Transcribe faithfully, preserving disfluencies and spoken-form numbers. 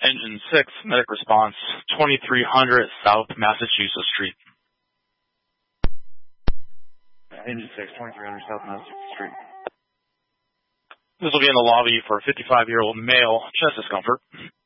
Engine six, medic response, twenty-three hundred South Massachusetts Street. Engine six, twenty-three hundred South Massachusetts Street. This will be in the lobby for a fifty-five-year-old male, chest discomfort.